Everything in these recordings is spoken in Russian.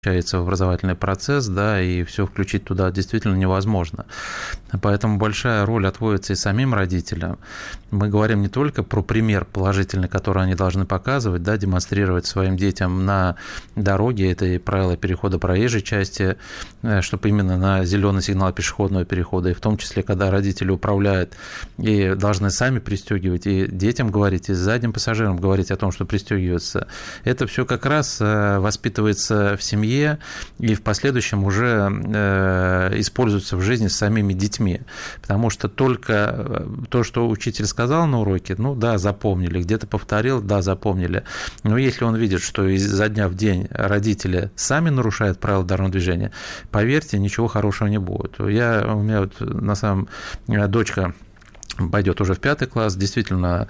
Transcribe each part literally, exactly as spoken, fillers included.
в образовательный процесс, да, и все включить туда действительно невозможно. Поэтому большая роль отводится и самим родителям. Мы говорим не только про пример положительный, который они должны показывать, да, демонстрировать своим детям на дороге, это и правила перехода проезжей части, чтобы именно на зеленый сигнал пешеходного перехода, и в том числе, когда родители управляют и должны сами пристегивать, и детям говорить, и задним пассажирам говорить о том, что пристегиваются. Это все как раз воспитывается в семье, и в последующем уже э, используются в жизни с самими детьми. Потому что только то, что учитель сказал на уроке, ну да, запомнили, где-то повторил, да, запомнили. Но если он видит, что изо дня в день родители сами нарушают правила дорожного движения, поверьте, ничего хорошего не будет. Я, у меня вот на самом дочка пойдет уже в пятый класс. Действительно,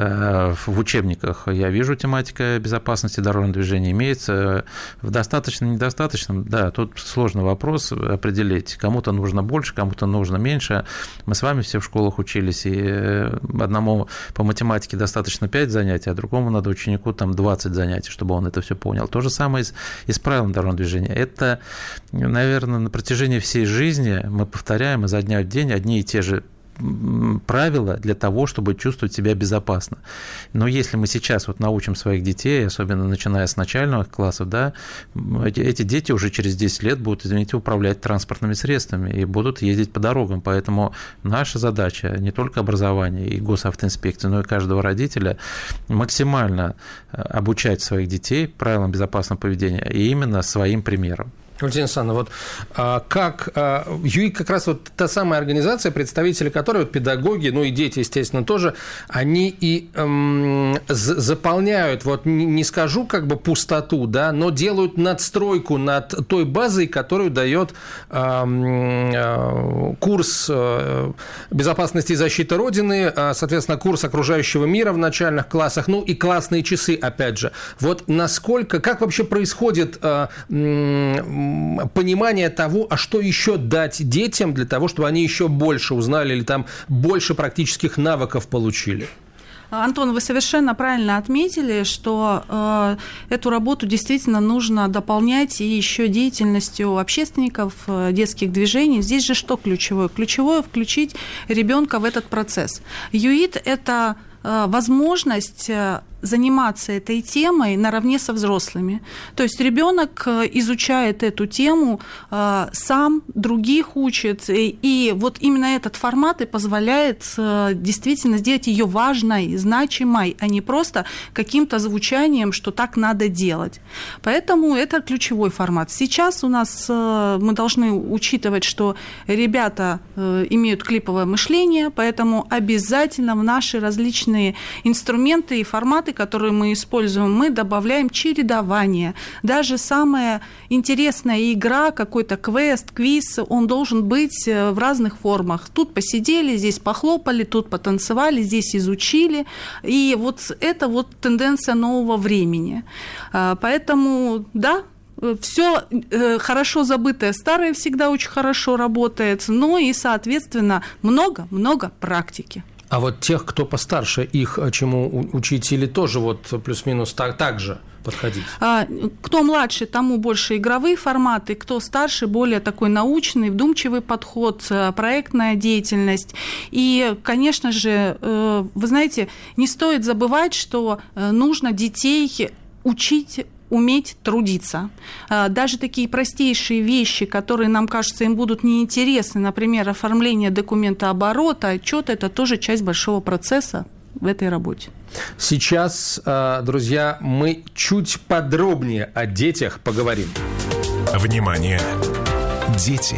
в учебниках я вижу тематика безопасности дорожного движения имеется. В достаточном, недостаточном, да, тут сложный вопрос определить. Кому-то нужно больше, кому-то нужно меньше. Мы с вами все в школах учились, и одному по математике достаточно пять занятий, а другому надо ученику там двадцать занятий, чтобы он это все понял. То же самое и с правилами дорожного движения. Это, наверное, на протяжении всей жизни мы повторяем изо дня в день одни и те же правила для того, чтобы чувствовать себя безопасно. Но если мы сейчас вот научим своих детей, особенно начиная с начальных классов, да, эти, эти дети уже через десять лет будут, извините, управлять транспортными средствами и будут ездить по дорогам. Поэтому наша задача не только образование и госавтоинспекции, но и каждого родителя максимально обучать своих детей правилам безопасного поведения и именно своим примером. Валентина Александровна, вот а, как а, ЮИК как раз вот та самая организация, представители которой, вот, педагоги, ну и дети, естественно, тоже, они и эм, заполняют, вот не, не скажу как бы пустоту, да, но делают надстройку над той базой, которую дает эм, э, курс э, безопасности и защиты Родины, э, соответственно, курс окружающего мира в начальных классах, ну и классные часы, опять же. Вот насколько, как вообще происходит э, э, понимание того, а что еще дать детям для того, чтобы они еще больше узнали или там больше практических навыков получили? Антон, вы совершенно правильно отметили, что э, эту работу действительно нужно дополнять и еще деятельностью общественников, э, детских движений. Здесь же что ключевое? Ключевое – включить ребенка в этот процесс. ЮИТ – это э, возможность э, заниматься этой темой наравне со взрослыми. То есть ребенок изучает эту тему, сам других учит, и вот именно этот формат и позволяет действительно сделать ее важной, значимой, а не просто каким-то звучанием, что так надо делать. Поэтому это ключевой формат. Сейчас у нас мы должны учитывать, что ребята имеют клиповое мышление, поэтому обязательно в наши различные инструменты и форматы, которые мы используем, мы добавляем чередование. Даже самая интересная игра, какой-то квест, квиз, он должен быть в разных формах. Тут посидели, здесь похлопали, тут потанцевали, здесь изучили. И вот это вот тенденция нового времени. Поэтому, да, все хорошо забытое старое всегда очень хорошо работает, но и, соответственно, много-много практики. А вот тех, кто постарше, их чему учить или тоже вот плюс-минус так, так же подходить? Кто младше, тому больше игровые форматы, кто старше, более такой научный, вдумчивый подход, проектная деятельность. И, конечно же, вы знаете, не стоит забывать, что нужно детей учить уметь трудиться. Даже такие простейшие вещи, которые нам кажутся, им будут неинтересны, например, оформление документа оборота, отчет, это тоже часть большого процесса в этой работе. Сейчас, друзья, мы чуть подробнее о детях поговорим. Внимание! Дети!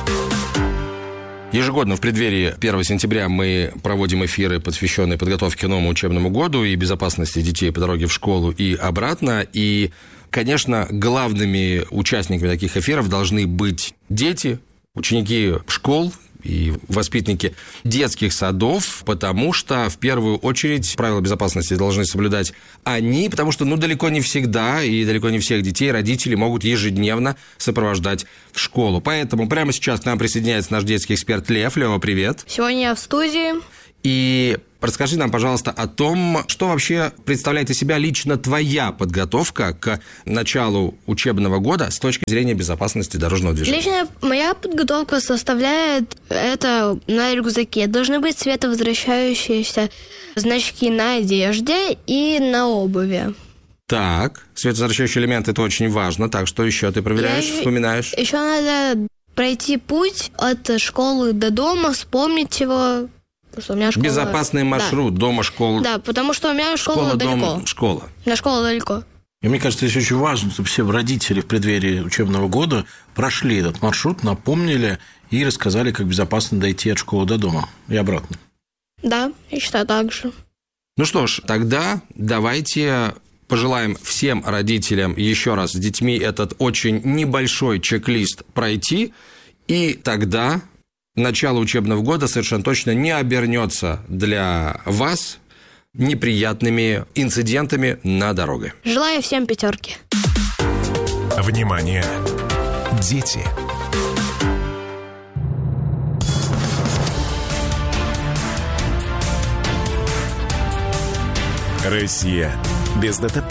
Ежегодно в преддверии первого сентября мы проводим эфиры, посвященные подготовке к новому учебному году и безопасности детей по дороге в школу и обратно. И, конечно, главными участниками таких эфиров должны быть дети, ученики школ и воспитанники детских садов, потому что в первую очередь правила безопасности должны соблюдать они, потому что, ну, далеко не всегда и далеко не всех детей родители могут ежедневно сопровождать в школу. Поэтому прямо сейчас к нам присоединяется наш детский эксперт Лев. Лева, привет. Сегодня я в студии. И Расскажи нам, пожалуйста, о том, что вообще представляет из себя лично твоя подготовка к началу учебного года с точки зрения безопасности дорожного движения. Лично моя подготовка составляет это на рюкзаке. Должны быть световозвращающиеся значки на одежде и на обуви. Так, световозвращающие элементы – это очень важно. Так, что еще ты проверяешь, Я вспоминаешь? Еще надо пройти путь от школы до дома, вспомнить его. Что у меня школа... Безопасный маршрут, да. Дома, школа. Да, потому что у меня школа, школа далеко. Дом, школа. У меня школа далеко. И мне кажется, здесь очень важно, чтобы все родители в преддверии учебного года прошли этот маршрут, напомнили и рассказали, как безопасно дойти от школы до дома и обратно. Да, я считаю так же. Ну что ж, тогда давайте пожелаем всем родителям еще раз с детьми этот очень небольшой чек-лист пройти, и тогда начало учебного года совершенно точно не обернется для вас неприятными инцидентами на дороге. Желаю всем пятерки. Внимание, дети! Россия без ДТП.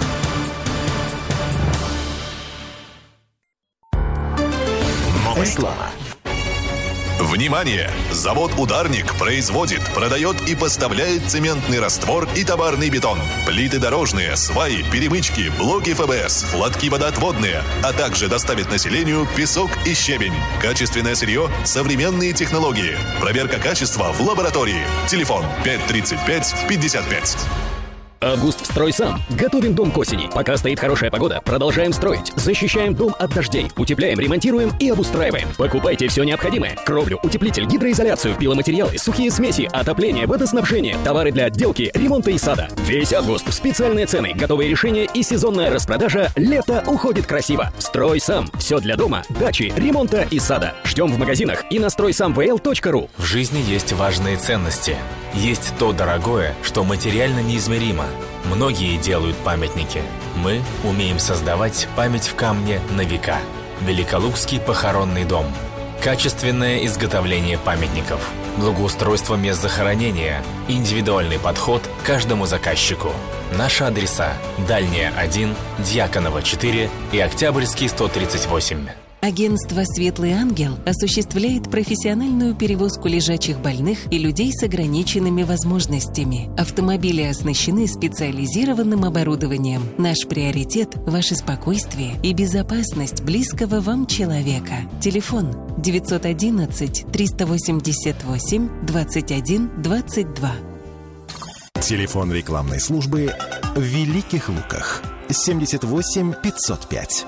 Реклама. Внимание! Завод «Ударник» производит, продает и поставляет цементный раствор и товарный бетон, плиты дорожные, сваи, перемычки, блоки эф бэ эс, лотки водоотводные, а также доставит населению песок и щебень. Качественное сырье, современные технологии. Проверка качества в лаборатории. Телефон пять тридцать пять пятьдесят пять. Август строй сам. Готовим дом к осени. Пока стоит хорошая погода, продолжаем строить. Защищаем дом от дождей. Утепляем, ремонтируем и обустраиваем. Покупайте все необходимое. Кровлю, утеплитель, гидроизоляцию, пиломатериалы, сухие смеси, отопление, водоснабжение, товары для отделки, ремонта и сада. Весь август. Специальные цены, готовые решения и сезонная распродажа. Лето уходит красиво. Строй сам. Все для дома, дачи, ремонта и сада. Ждем в магазинах и на строй сам вэ эл точка ру. В жизни есть важные ценности. Есть то дорогое, что материально неизмеримо. Многие делают памятники. Мы умеем создавать память в камне на века. Великолукский похоронный дом. Качественное изготовление памятников. Благоустройство мест захоронения. Индивидуальный подход к каждому заказчику. Наши адреса: Дальняя один, Дьяконова четыре и Октябрьский сто тридцать восемь. Агентство «Светлый ангел» осуществляет профессиональную перевозку лежачих больных и людей с ограниченными возможностями. Автомобили оснащены специализированным оборудованием. Наш приоритет – ваше спокойствие и безопасность близкого вам человека. Телефон девятьсот одиннадцать триста восемьдесят восемь двадцать один двадцать два. Телефон рекламной службы в Великих Луках семьдесят восемь пятьсот пять.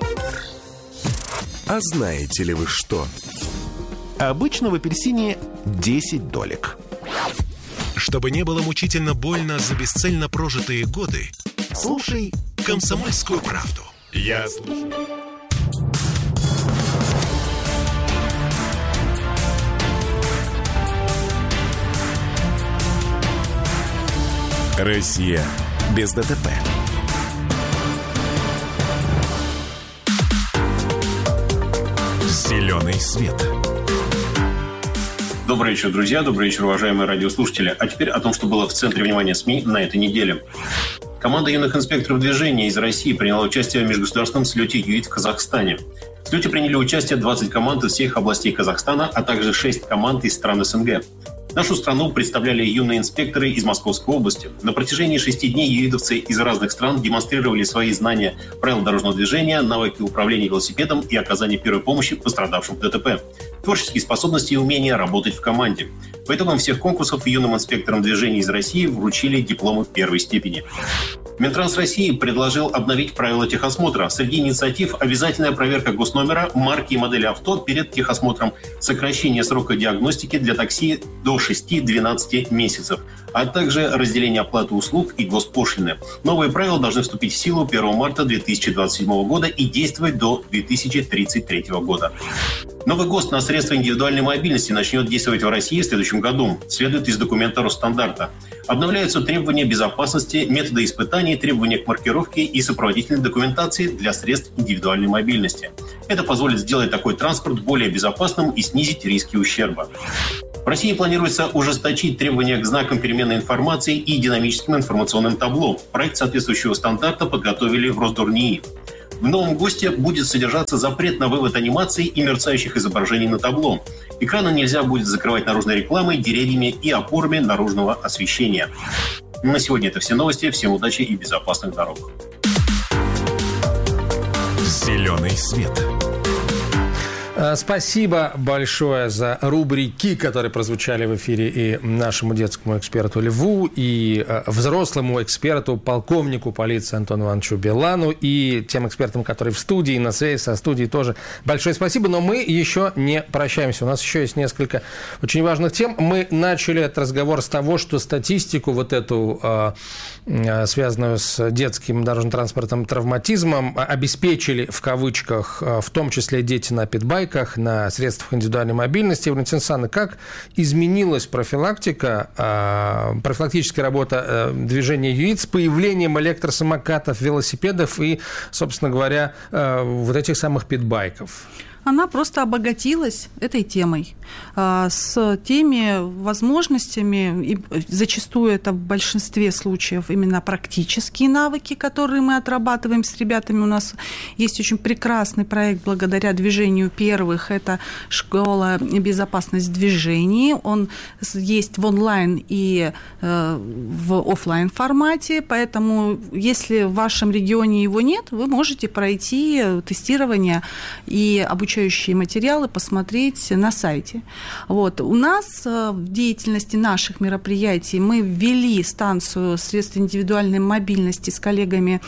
А знаете ли вы что? Обычно в апельсине десять долек. Чтобы не было мучительно больно за бесцельно прожитые годы, слушай «Комсомольскую правду». Я слушаю. Россия без ДТП. Зеленый свет. Добрый вечер, друзья. Добрый вечер, уважаемые радиослушатели. А теперь о том, что было в центре внимания СМИ на этой неделе. Команда юных инспекторов движения из России приняла участие в межгосударственном слете ЮИД в Казахстане. В слете приняли участие двадцать команд из всех областей Казахстана, а также шесть команд из стран эс эн гэ. Нашу страну представляли юные инспекторы из Московской области. На протяжении шести дней юидовцы из разных стран демонстрировали свои знания правил дорожного движения, навыки управления велосипедом и оказания первой помощи пострадавшим в ДТП, творческие способности и умения работать в команде. По итогам всех конкурсов юным инспекторам движения из России вручили дипломы первой степени. Минтранс России предложил обновить правила техосмотра. Среди инициатив обязательная проверка госномера, марки и модели авто перед техосмотром, сокращение срока диагностики для такси до шести-двенадцати месяцев, а также разделение оплаты услуг и госпошлины. Новые правила должны вступить в силу первого марта две тысячи двадцать седьмого года и действовать до две тысячи тридцать третьего года. Новый ГОСТ на средства индивидуальной мобильности начнет действовать в России в следующем году, следует из документа Росстандарта. Обновляются требования безопасности, методы испытаний, требования к маркировке и сопроводительной документации для средств индивидуальной мобильности. Это позволит сделать такой транспорт более безопасным и снизить риски ущерба. В России планируется ужесточить требования к знакам переменной информации и динамическим информационным табло. Проект соответствующего стандарта подготовили в Росдор-НИИ. В новом ГОСТе будет содержаться запрет на вывод анимаций и мерцающих изображений на табло. Экраны нельзя будет закрывать наружной рекламой, деревьями и опорами наружного освещения. На сегодня это все новости. Всем удачи и безопасных дорог. Зеленый свет. Спасибо большое за рубрики, которые прозвучали в эфире и нашему детскому эксперту Льву, и взрослому эксперту, полковнику полиции Антону Ивановичу Билану, и тем экспертам, которые в студии, на связи со студией тоже большое спасибо. Но мы еще не прощаемся. У нас еще есть несколько очень важных тем. Мы начали этот разговор с того, что статистику вот эту, связанную с детским дорожно-транспортным травматизмом, обеспечили в кавычках, в том числе дети на питбайках, на средствах индивидуальной мобильности. Валентина Александровна, как изменилась профилактика, профилактическая работа движения ЮИД с появлением электросамокатов, велосипедов и, собственно говоря, вот этих самых питбайков? Она просто обогатилась этой темой, с теми возможностями, и зачастую это в большинстве случаев именно практические навыки, которые мы отрабатываем с ребятами. У нас есть очень прекрасный проект благодаря движению первых, это школа «Безопасность в движении». Он есть в онлайн и в офлайн формате, поэтому если в вашем регионе его нет, вы можете пройти тестирование и обучение материалы посмотреть на сайте. Вот. У нас в деятельности наших мероприятий мы ввели станцию средств индивидуальной мобильности с коллегами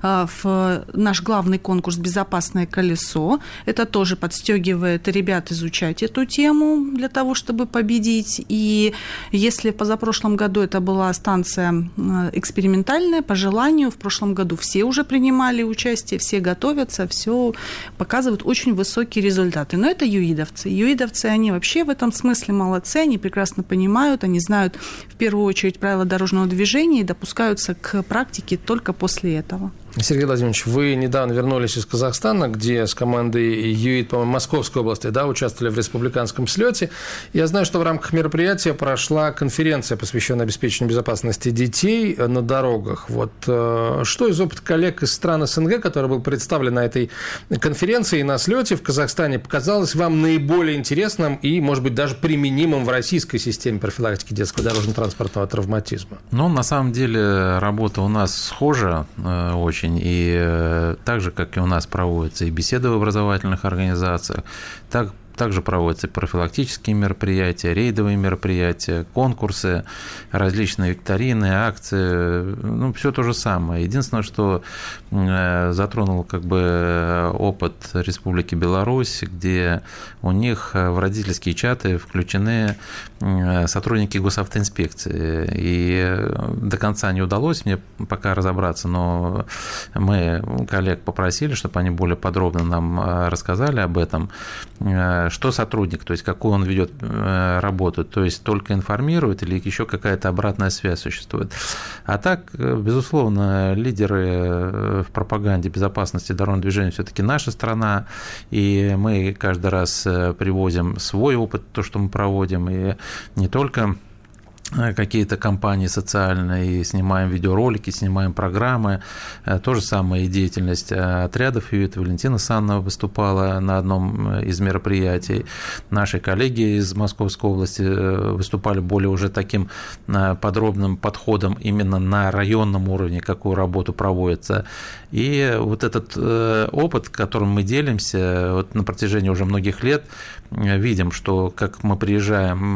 в наш главный конкурс «Безопасное колесо». Это тоже подстегивает ребят изучать эту тему для того, чтобы победить. И если в позапрошлом году это была станция экспериментальная, по желанию, в прошлом году все уже принимали участие, все готовятся, все показывают очень высокий результаты. Но это юидовцы. Юидовцы, они вообще в этом смысле молодцы, они прекрасно понимают, они знают в первую очередь правила дорожного движения и допускаются к практике только после этого. Сергей Владимирович, вы недавно вернулись из Казахстана, где с командой ЮИД, по-моему, Московской области, да, участвовали в республиканском слете. Я знаю, что в рамках мероприятия прошла конференция, посвященная обеспечению безопасности детей на дорогах. Вот что из опыта коллег из стран СНГ, который был представлен на этой конференции и на слете в Казахстане, показалось вам наиболее интересным и, может быть, даже применимым в российской системе профилактики детского дорожно-транспортного травматизма? Ну, на самом деле, работа у нас схожа очень. И так же, как и у нас проводятся и беседы в образовательных организациях, так Также проводятся профилактические мероприятия, рейдовые мероприятия, конкурсы, различные викторины, акции. Ну, все то же самое. Единственное, что затронул как бы опыт Республики Беларусь, где у них в родительские чаты включены сотрудники госавтоинспекции. И до конца не удалось мне пока разобраться, но мы коллег попросили, чтобы они более подробно нам рассказали об этом. Что сотрудник, то есть какую он ведет работу, то есть только информирует или еще какая-то обратная связь существует. А так, безусловно, лидеры в пропаганде безопасности дорожного движения все-таки наша страна, и мы каждый раз привозим свой опыт, то, что мы проводим, и не только какие-то компании социальные, снимаем видеоролики, снимаем программы. То же самое и деятельность отрядов ЮИД. Валентина Санна выступала на одном из мероприятий. Наши коллеги из Московской области выступали более уже таким подробным подходом именно на районном уровне, какую работу проводится. И вот этот опыт, которым мы делимся вот на протяжении уже многих лет, видим, что как мы приезжаем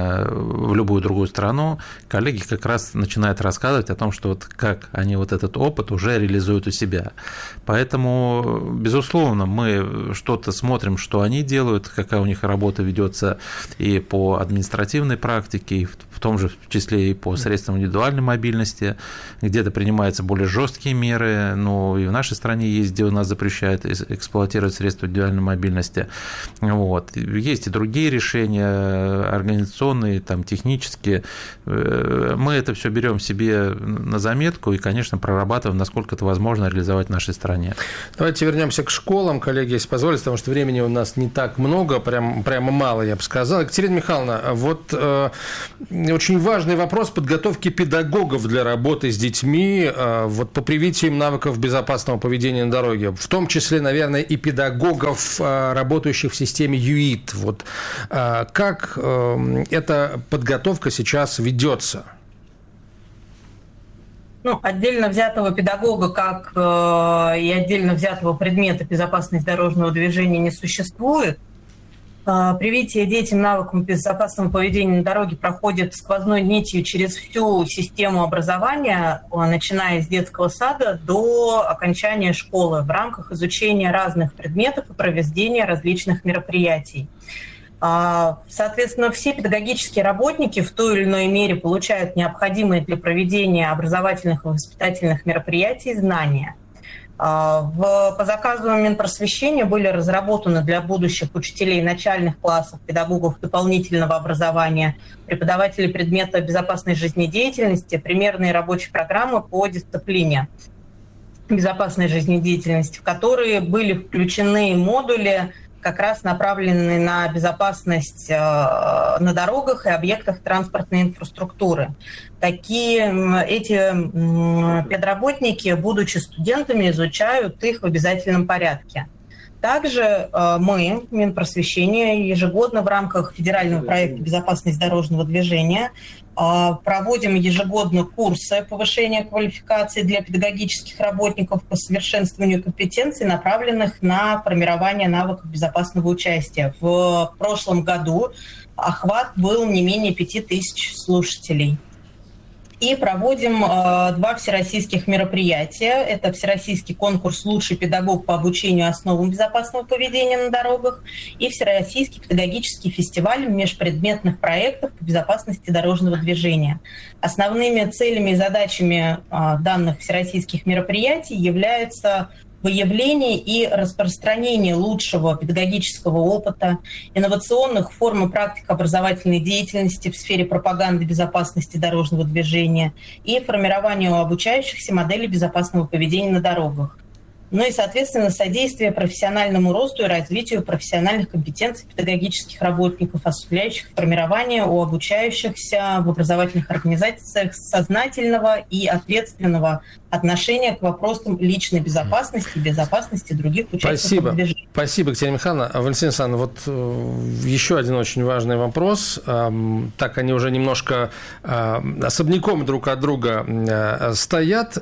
в любую другую страну, коллеги как раз начинают рассказывать о том, что вот как они вот этот опыт уже реализуют у себя. Поэтому, безусловно, мы что-то смотрим, что они делают, какая у них работа ведется и по административной практике, и в том же в числе и по средствам индивидуальной мобильности, где-то принимаются более жесткие меры, но и в нашей стране есть, где у нас запрещают эксплуатировать средства индивидуальной мобильности. Вот. Есть и другие решения организационные, там, технические, мы это все берем себе на заметку и, конечно, прорабатываем, насколько это возможно реализовать в нашей стране. Давайте вернемся к школам, коллеги, если позволите, потому что времени у нас не так много, прям, прямо мало, я бы сказал. Екатерина Михайловна, вот э, очень важный вопрос подготовки педагогов для работы с детьми, э, вот по привитию им навыков безопасного поведения на дороге, в том числе, наверное, и педагогов, э, работающих в системе ЮИТ. Вот э, как э, эта подготовка сейчас ведется? Ну, отдельно взятого педагога, как э, и отдельно взятого предмета безопасности дорожного движения не существует. Э, привитие детям навыкам безопасного поведения на дороге проходит сквозной нитью через всю систему образования, э, начиная с детского сада до окончания школы в рамках изучения разных предметов и проведения различных мероприятий. Соответственно, все педагогические работники в той или иной мере получают необходимые для проведения образовательных и воспитательных мероприятий знания. В, по заказу Минпросвещения были разработаны для будущих учителей начальных классов, педагогов дополнительного образования, преподавателей предмета безопасной жизнедеятельности примерные рабочие программы по дисциплине безопасной жизнедеятельности, в которые были включены модули, как раз направленные на безопасность э, на дорогах и объектах транспортной инфраструктуры. Такие эти э, педработники, будучи студентами, изучают их в обязательном порядке. Также э, мы, Минпросвещение, ежегодно в рамках федерального проекта «Безопасность дорожного движения» э, проводим ежегодно курсы повышения квалификации для педагогических работников по совершенствованию компетенций, направленных на формирование навыков безопасного участия. В прошлом году охват был не менее пяти тысяч слушателей. И проводим э, два всероссийских мероприятия. Это всероссийский конкурс «Лучший педагог по обучению основам безопасного поведения на дорогах» и всероссийский педагогический фестиваль межпредметных проектов по безопасности дорожного движения. Основными целями и задачами э, данных всероссийских мероприятий являются выявление и распространение лучшего педагогического опыта, инновационных форм и практик образовательной деятельности в сфере пропаганды безопасности дорожного движения и формирование у обучающихся моделей безопасного поведения на дорогах. Ну и, соответственно, содействие профессиональному росту и развитию профессиональных компетенций педагогических работников, осуществляющих формирование у обучающихся в образовательных организациях сознательного и ответственного отношения к вопросам личной безопасности и безопасности других участников Спасибо. движения. Спасибо, Екатерина Михайловна. Валентина Александровна, вот еще один очень важный вопрос. Так они уже немножко особняком друг от друга стоят.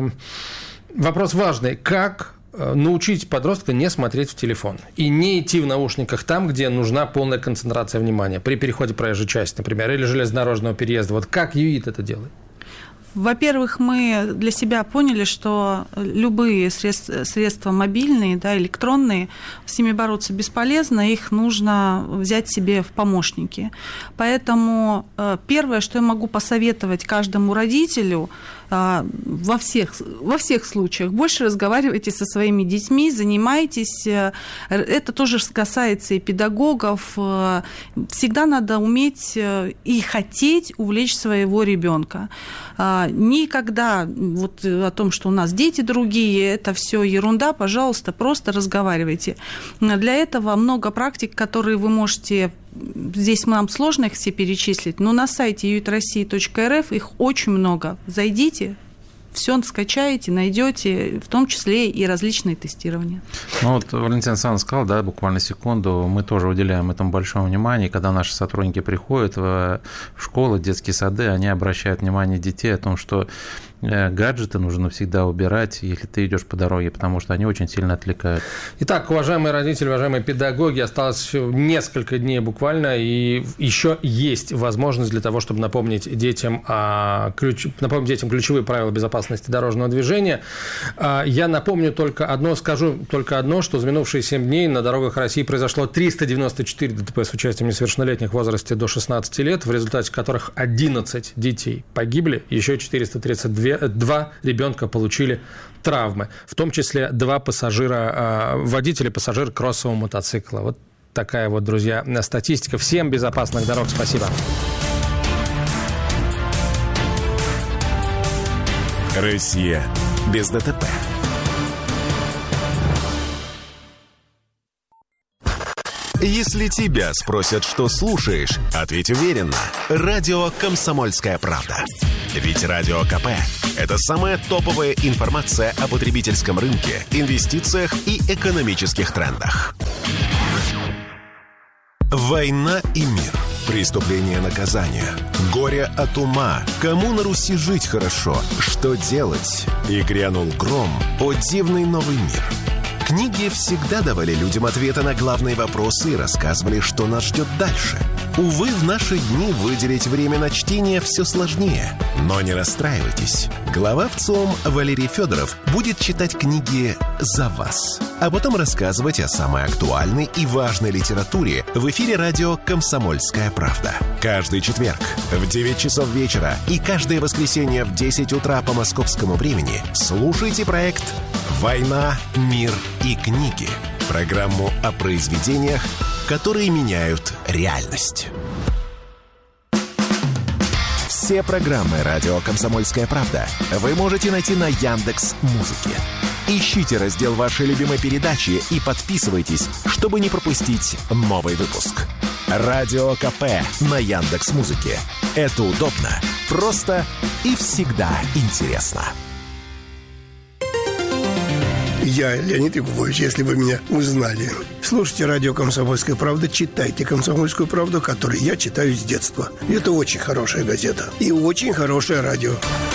Вопрос важный. Как научить подростка не смотреть в телефон и не идти в наушниках там, где нужна полная концентрация внимания, при переходе проезжей части, например, или железнодорожного переезда? Вот как ЮИТ это делает? Во-первых, мы для себя поняли, что любые средства, средства мобильные, да, электронные, с ними бороться бесполезно, их нужно взять себе в помощники. Поэтому первое, что я могу посоветовать каждому родителю, во всех, во всех случаях. Больше разговаривайте со своими детьми, занимайтесь. Это тоже касается и педагогов. Всегда надо уметь и хотеть увлечь своего ребенка. Никогда вот о том, что у нас дети другие, это все ерунда, пожалуйста, просто разговаривайте. Для этого много практик, которые вы можете... Здесь нам сложно их все перечислить, но на сайте ю и ти россия точка эр эф их очень много. Зайдите, все скачаете, найдете, в том числе и различные тестирования. Ну вот Валентин Александровна сказал, да, буквально секунду, мы тоже уделяем этому большое внимание. Когда наши сотрудники приходят в школы, детские сады, они обращают внимание детей о том, что гаджеты нужно всегда убирать, если ты идешь по дороге, потому что они очень сильно отвлекают. Итак, уважаемые родители, уважаемые педагоги, осталось несколько дней буквально, и еще есть возможность для того, чтобы напомнить детям, о ключ... напомнить детям ключевые правила безопасности дорожного движения. Я напомню только одно, скажу только одно, что за минувшие семь дней на дорогах России произошло триста девяносто четыре ДТП с участием несовершеннолетних в возрасте до шестнадцати лет, в результате которых одиннадцать детей погибли, еще четыреста тридцать два ребенка получили травмы, в том числе два пассажира, водителя и пассажир кроссового мотоцикла. Вот такая вот, друзья, статистика. Всем безопасных дорог. Спасибо. Россия без ДТП. Если тебя спросят, что слушаешь, ответь уверенно. Радио «Комсомольская правда». Ведь Радио КП – это самая топовая информация о потребительском рынке, инвестициях и экономических трендах. «Война и мир». Преступление и наказание. Горе от ума. Кому на Руси жить хорошо? Что делать? И грянул гром. О дивный новый мир. Книги всегда давали людям ответы на главные вопросы и рассказывали, что нас ждет дальше. Увы, в наши дни выделить время на чтение все сложнее. Но не расстраивайтесь. Глава ВЦИОМ Валерий Федоров будет читать книги за вас, а потом рассказывать о самой актуальной и важной литературе в эфире радио «Комсомольская правда». Каждый четверг в девять часов вечера и каждое воскресенье в десять утра по московскому времени слушайте проект «Война, мир и книги». Программу о произведениях, которые меняют реальность. Все программы «Радио Комсомольская правда» вы можете найти на Яндекс.Музыке. Ищите раздел вашей любимой передачи и подписывайтесь, чтобы не пропустить новый выпуск. Радио КП на Яндекс.Музыке. Это удобно, просто и всегда интересно. Я Леонид Якубович, если вы меня узнали. Слушайте радио «Комсомольская правда», читайте «Комсомольскую правду», которую я читаю с детства. Это очень хорошая газета и очень хорошее радио.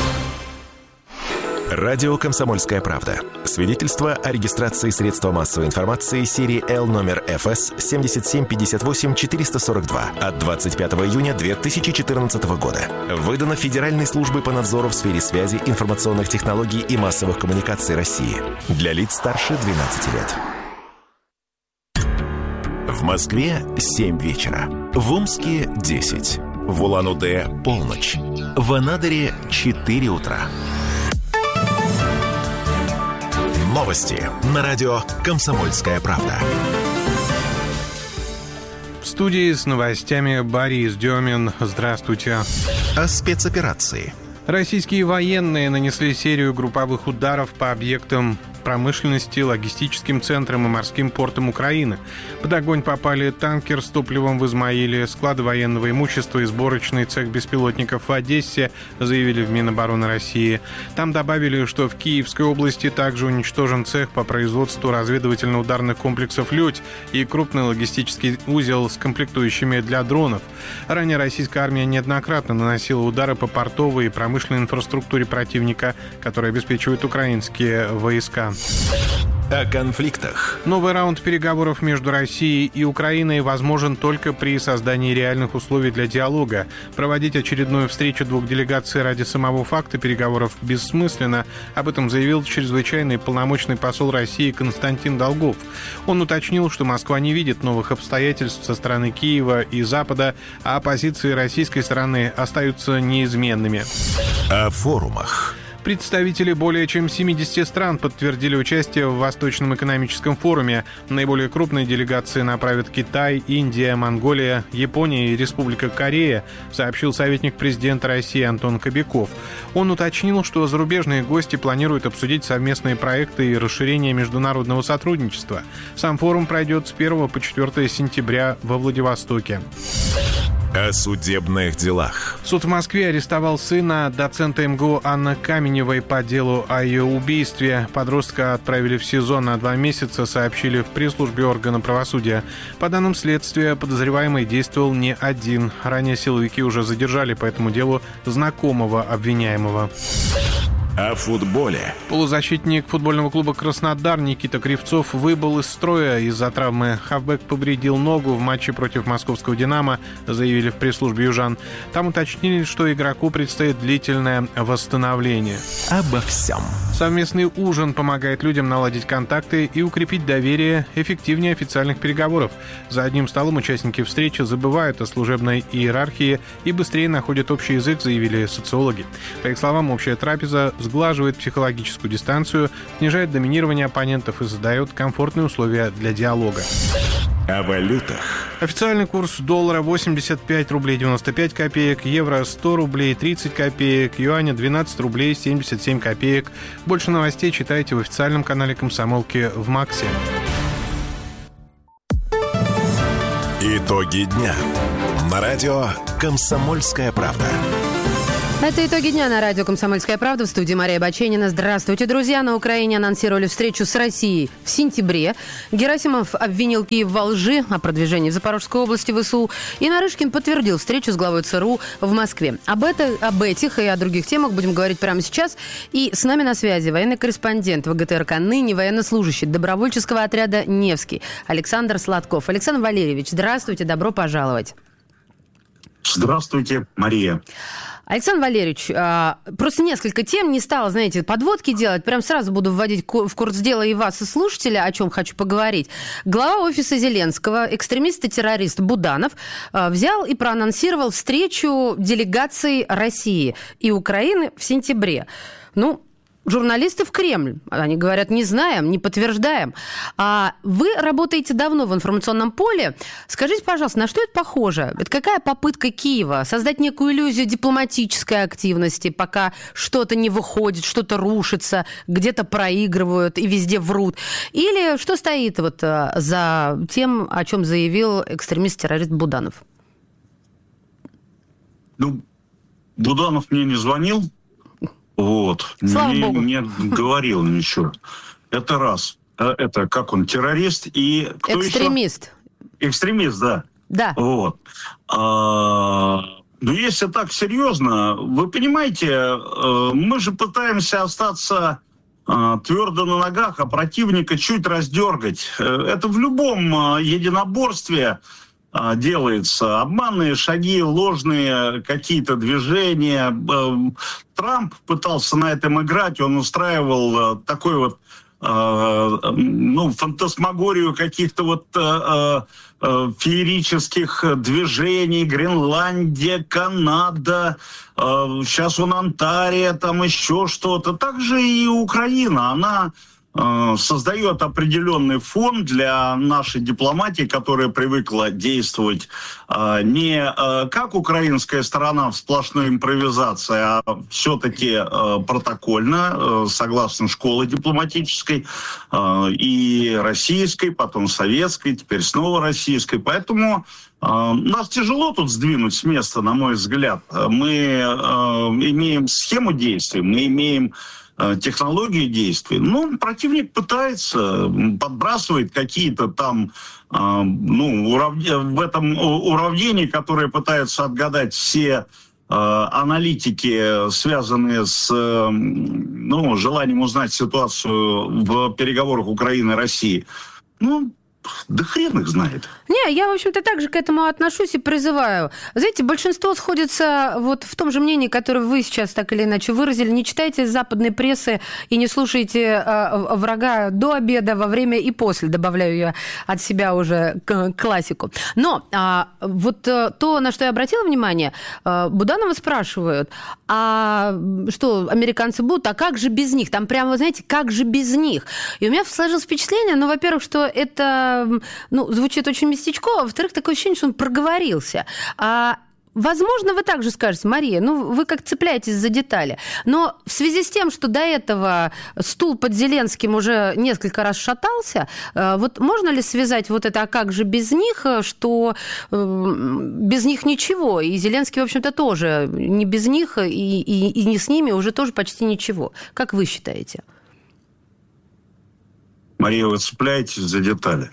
Радио «Комсомольская правда». Свидетельство о регистрации средства массовой информации серии Л номер эф эс семь семь пять восемь четыре сорок два от двадцать пятого июня две тысячи четырнадцатого года. Выдано Федеральной службой по надзору в сфере связи, информационных технологий и массовых коммуникаций России. Для лиц старше двенадцати лет. В Москве семь вечера. В Омске десять. В Улан-Удэ полночь. В Анадыре четыре утра. Новости на радио «Комсомольская правда». В студии с новостями Борис Демин. Здравствуйте. О спецоперации. Российские военные нанесли серию групповых ударов по объектам промышленности, логистическим центрам и морским портам Украины. Под огонь попали танкер с топливом в Измаиле, склады военного имущества и сборочный цех беспилотников в Одессе, заявили в Минобороны России. Там добавили, что в Киевской области также уничтожен цех по производству разведывательно-ударных комплексов «Людь» и крупный логистический узел с комплектующими для дронов. Ранее российская армия неоднократно наносила удары по портовой и промышленной инфраструктуре противника, которые обеспечивают украинские войска. О конфликтах. Новый раунд переговоров между Россией и Украиной возможен только при создании реальных условий для диалога. Проводить очередную встречу двух делегаций ради самого факта переговоров бессмысленно. Об этом заявил чрезвычайный полномочный посол России Константин Долгов. Он уточнил, что Москва не видит новых обстоятельств со стороны Киева и Запада, а позиции российской стороны остаются неизменными. О форумах. Представители более чем семидесяти стран подтвердили участие в Восточном экономическом форуме. Наиболее крупные делегации направят Китай, Индия, Монголия, Япония и Республика Корея, сообщил советник президента России Антон Кобяков. Он уточнил, что зарубежные гости планируют обсудить совместные проекты и расширение международного сотрудничества. Сам форум пройдет с первого по четвёртое сентября во Владивостоке. О судебных делах. Суд в Москве арестовал сына доцента эм гэ у Анны Каменевой по делу о ее убийстве. Подростка отправили в СИЗО на два месяца, сообщили в пресс-службе органа правосудия. По данным следствия, подозреваемый действовал не один. Ранее силовики уже задержали по этому делу знакомого обвиняемого. О футболе. Полузащитник футбольного клуба «Краснодар» Никита Кривцов выбыл из строя из-за травмы. Хавбек повредил ногу в матче против московского «Динамо», заявили в пресс-службе «Южан». Там уточнили, что игроку предстоит длительное восстановление. Обо всем. Совместный ужин помогает людям наладить контакты и укрепить доверие эффективнее официальных переговоров. За одним столом участники встречи забывают о служебной иерархии и быстрее находят общий язык, заявили социологи. По их словам, общая трапеза сглаживает психологическую дистанцию, снижает доминирование оппонентов и создает комфортные условия для диалога. О валютах. Официальный курс доллара восемьдесят пять рублей девяносто пять копеек, евро сто рублей тридцать копеек, юаня двенадцать рублей семьдесят семь копеек. Больше новостей читайте в официальном канале «Комсомолки» в Максе. Итоги дня. На радио «Комсомольская правда». Это «Итоги дня» на радио «Комсомольская правда». В студии Мария Баченина. Здравствуйте, друзья. На Украине анонсировали встречу с Россией в сентябре. Герасимов обвинил Киев во лжи о продвижении в Запорожской области ВСУ. И Нарышкин подтвердил встречу с главой ЦРУ в Москве. Об, это, об этих и о других темах будем говорить прямо сейчас. И с нами на связи военный корреспондент ВГТРК, ныне военнослужащий добровольческого отряда «Невский» Александр Сладков. Александр Валерьевич, здравствуйте, добро пожаловать. Здравствуйте, Мария. Александр Валерьевич, просто несколько тем, не стала, знаете, подводки делать, прям сразу буду вводить в курс дела и вас, и слушателя, о чем хочу поговорить. Глава офиса Зеленского, экстремист и террорист Буданов, взял и проанонсировал встречу делегаций России и Украины в сентябре. Ну, журналисты в Кремль. Они говорят, не знаем, не подтверждаем. А вы работаете давно в информационном поле. Скажите, пожалуйста, на что это похоже? Это какая попытка Киева создать некую иллюзию дипломатической активности, пока что-то не выходит, что-то рушится, где-то проигрывают и везде врут? Или что стоит вот за тем, о чем заявил экстремист-террорист Буданов? Ну, Буданов мне не звонил. Вот. Слава не, Богу. не говорил ничего. Это раз. Это как он, террорист и... Кто Экстремист. Еще? Экстремист, да. Да. Вот. А, ну, если так серьезно, вы понимаете, мы же пытаемся остаться твердо на ногах, а противника чуть раздергать. Это в любом единоборстве делается. Обманные шаги, ложные какие-то движения. Трамп пытался на этом играть, он устраивал такой вот ну, фантасмагорию каких-то вот феерических движений. Гренландия, Канада, сейчас он Онтария, там еще что-то. Также и Украина, она создает определенный фон для нашей дипломатии, которая привыкла действовать э, не э, как украинская сторона в сплошной импровизации, а все-таки э, протокольно, э, согласно школе дипломатической, э, и российской, потом советской, теперь снова российской. Поэтому э, нас тяжело тут сдвинуть с места, на мой взгляд. Мы э, имеем схему действий, мы имеем технологии действий. Ну, противник пытается, подбрасывает какие-то там, ну, урав... в этом уравнении, которые пытаются отгадать все аналитики, связанные с, ну, желанием узнать ситуацию в переговорах Украины и России. Ну, да хрен их знает. Не, я, в общем-то, так же к этому отношусь и призываю. Знаете, большинство сходится вот в том же мнении, которое вы сейчас так или иначе выразили. Не читайте западной прессы и не слушайте э, врага до обеда, во время и после. Добавляю я от себя уже к классику. Но э, вот э, то, на что я обратила внимание, э, Буданова спрашивают, а что, американцы будут, а как же без них? Там прямо, знаете, как же без них? И у меня сложилось впечатление, ну, во-первых, что это ну, звучит очень местечково, а во-вторых, такое ощущение, что он проговорился. А, возможно, вы также скажете, Мария, ну, вы как цепляетесь за детали, но в связи с тем, что до этого стул под Зеленским уже несколько раз шатался, вот можно ли связать вот это, а как же без них, что без них ничего, и Зеленский, в общем-то, тоже не без них, и, и, и не с ними уже тоже почти ничего. Как вы считаете? Мария, вы цепляетесь за детали.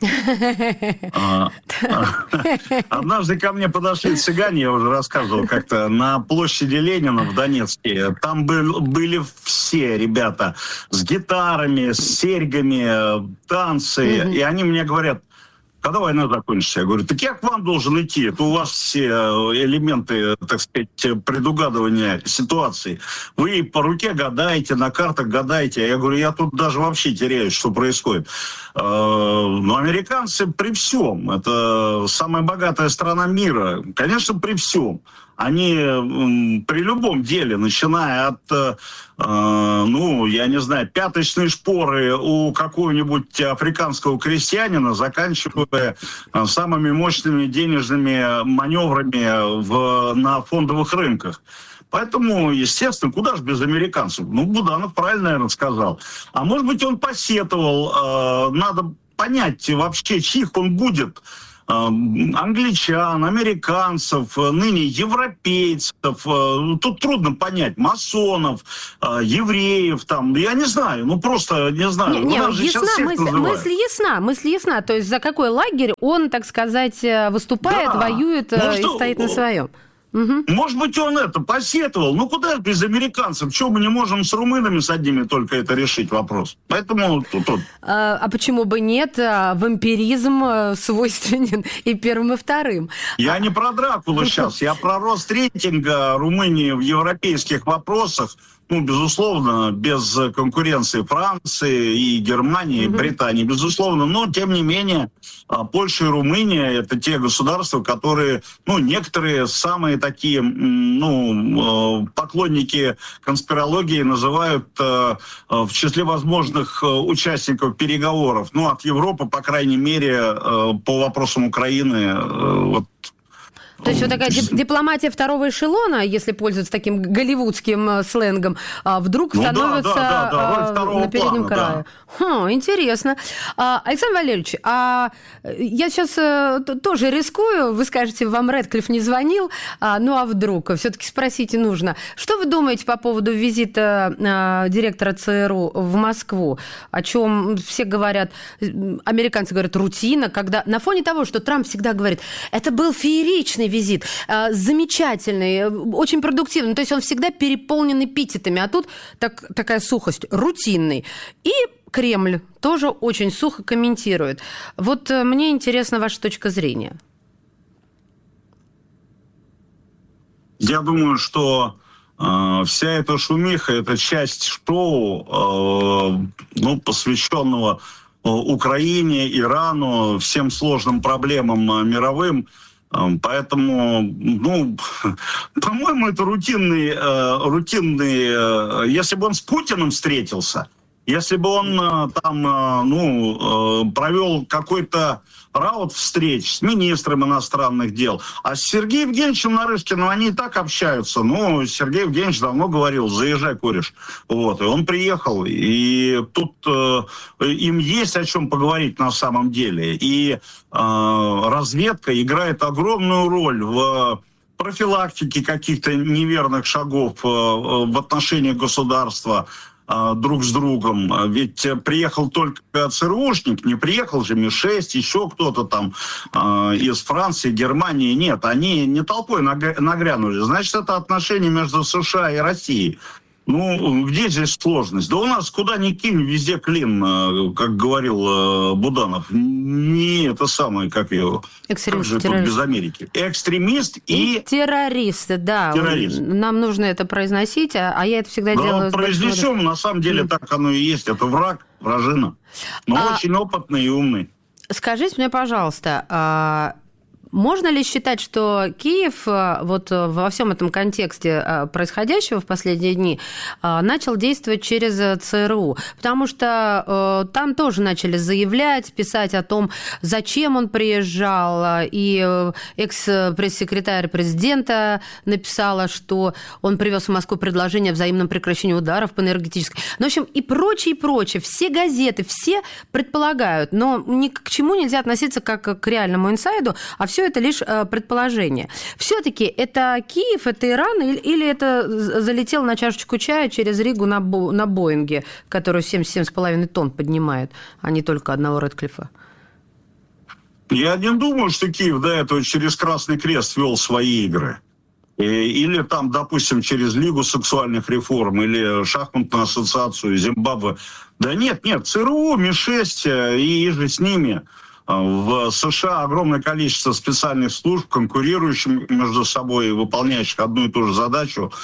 Однажды ко мне подошли цыгане, я уже рассказывал как-то, на площади Ленина в Донецке. Там были все ребята с гитарами, с серьгами, танцы. И они мне говорят, когда война закончится? Я говорю, так я к вам должен идти. Это у вас все элементы, так сказать, предугадывания ситуации. Вы по руке гадаете, на картах гадаете. Я говорю, я тут даже вообще теряюсь, что происходит. Но американцы при всем. Это самая богатая страна мира. Конечно, при всем. они при любом деле, начиная от, э, ну, я не знаю, пяточной шпоры у какого-нибудь африканского крестьянина, заканчивая самыми мощными денежными маневрами в, на фондовых рынках. Поэтому, естественно, куда же без американцев? Ну, Буданов правильно, наверное, сказал. А может быть, он посетовал, э, надо понять вообще, чьих он будет. Англичан, американцев, ныне европейцев, тут трудно понять, масонов, евреев, там, я не знаю, ну просто не знаю. Не, не, ясна, мысль, мысль ясна, мысль ясна, то есть за какой лагерь он, так сказать, выступает, да. воюет ну, и что, стоит на своем. Угу. Может быть, он это посетовал. Ну, куда без американцев? Чего мы не можем с румынами с одними только это решить вопрос? Поэтому тут... тут. А, а почему бы нет? Вампиризм свойственен и первым, и вторым. Я не про Дракулу сейчас. Я про рост рейтинга Румынии в европейских вопросах. Ну, безусловно, без конкуренции Франции и Германии, и Британии, безусловно. Но, тем не менее, Польша и Румыния – это те государства, которые, ну, некоторые самые такие, ну, поклонники конспирологии называют в числе возможных участников переговоров. Ну, от Европы, по крайней мере, по вопросам Украины, вот. То есть вот такая дипломатия второго эшелона, если пользоваться таким голливудским сленгом, вдруг ну, становится да, да, да, на переднем плана, крае. Да. Хм, интересно. Александр Валерьевич, а я сейчас тоже рискую, вы скажете, вам Рэдклифф не звонил, ну а вдруг, все-таки спросите нужно. Что вы думаете по поводу визита директора ЦРУ в Москву, о чем все говорят, американцы говорят, рутина, когда на фоне того, что Трамп всегда говорит, это был фееричный визит, замечательный, очень продуктивный, то есть он всегда переполнен эпитетами, а тут так, такая сухость, рутинный. И Кремль тоже очень сухо комментирует. Вот мне интересна ваша точка зрения. Я думаю, что э, вся эта шумиха, это часть шоу, э, ну, посвященного э, Украине, Ирану, всем сложным проблемам э, мировым. Поэтому, ну, по-моему, это рутинный, э, рутинный э, если бы он с Путиным встретился, если бы он э, там, э, ну, э, провел какой-то раунд встреч с министром иностранных дел, а с Сергеем Евгеньевичем Нарышкиным они и так общаются. Ну, Сергей Евгеньевич давно говорил, заезжай, кореш. Вот, и он приехал, и тут э, им есть о чем поговорить на самом деле. И э, разведка играет огромную роль в профилактике каких-то неверных шагов э, в отношении государства друг с другом. Ведь приехал только ЦРУшник, не приехал же Ми шесть, еще кто-то там э, из Франции, Германии. Нет, они не толпой нагрянули. Значит, это отношения между США и Россией. Ну, где здесь сложность? Да у нас куда ни кинь, везде клин, как говорил Буданов. Не это самое, как его... Экстремист, как же тут без Америки. Экстремист и... и террорист, да. Террорист. Нам нужно это произносить, а я это всегда да, делаю... произнесем, на самом деле так оно и есть. Это враг, вражина. Но а... очень опытный и умный. Скажите мне, пожалуйста... Можно ли считать, что Киев вот во всем этом контексте происходящего в последние дни начал действовать через ЦРУ? Потому что там тоже начали заявлять, писать о том, зачем он приезжал. И экс-пресс-секретарь президента написала, что он привез в Москву предложение о взаимном прекращении ударов по энергетической. Ну, в общем, и прочее, и прочее. Все газеты, все предполагают. Но ни к чему нельзя относиться как к реальному инсайду, а все это лишь предположение. Все-таки это Киев, это Иран, или это залетел на чашечку чая через Ригу на, Бо, на Боинге, который семьдесят семь с половиной тонн поднимает, а не только одного Рэдклиффа? Я не думаю, что Киев до этого через Красный Крест вел свои игры. Или там, допустим, через Лигу сексуальных реформ, или шахматную ассоциацию Зимбабве. Да нет, нет, ЦРУ, Ми шесть и же с ними. В США огромное количество специальных служб, конкурирующих между собой, выполняющих одну и ту же задачу.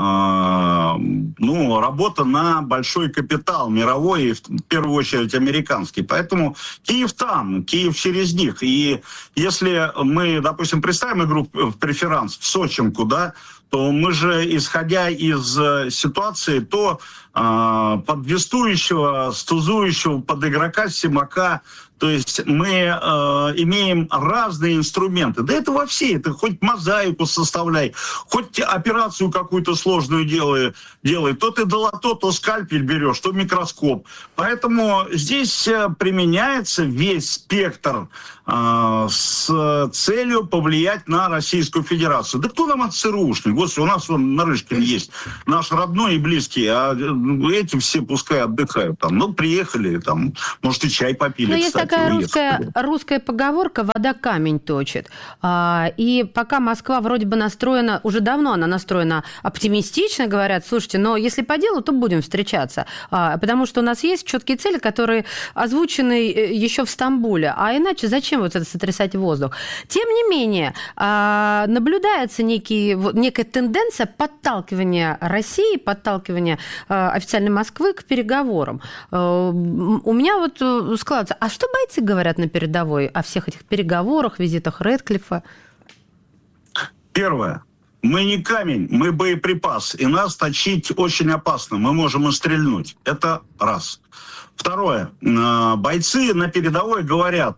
Ну, работа на большой капитал мировой и в первую очередь американский. Поэтому Киев там, Киев через них. И если мы, допустим, представим игру в преферанс в Сочинку, да, то мы же, исходя из ситуации, то э, подвестующего, стузующего под игрока Симака, то есть мы э, имеем разные инструменты. Да это во все, это хоть мозаику составляй, хоть операцию какую-то сложную делай, делай. То ты долото, то скальпель берешь, то микроскоп. Поэтому здесь применяется весь спектр э, с целью повлиять на Российскую Федерацию. Да кто нам от ЦРУшник? Господи, у нас вон Нарышкин есть, наш родной и близкий, а эти все пускай отдыхают там. Ну, приехали, там, может, и чай попили, Но кстати. Есть такая русская, русская поговорка «вода камень точит». И пока Москва вроде бы настроена, уже давно она настроена оптимистично, говорят, слушайте, но если по делу, то будем встречаться. Потому что у нас есть четкие цели, которые озвучены еще в Стамбуле. А иначе зачем вот это сотрясать воздух? Тем не менее, наблюдается некий, некая тенденция подталкивания России, подталкивания официальной Москвы к переговорам. У меня вот складывается, а что бойцы говорят на передовой о всех этих переговорах, визитах Рэдклиффа? Первое. Мы не камень, мы боеприпас. И нас точить очень опасно. Мы можем и стрельнуть. Это раз. Второе. Бойцы на передовой говорят,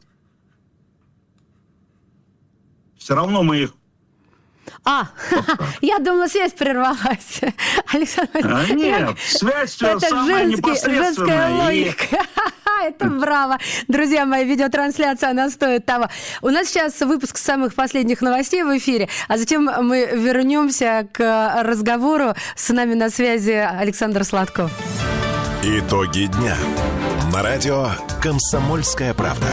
все равно мы их... А, я думала, связь прервалась. Александр, а нет, связь это самая непосредственная. Женская логика. И... Это браво. Друзья мои, видеотрансляция, она стоит того. У нас сейчас выпуск самых последних новостей в эфире, а затем мы вернемся к разговору. С нами на связи Александр Сладков. Итоги дня. На радио «Комсомольская правда».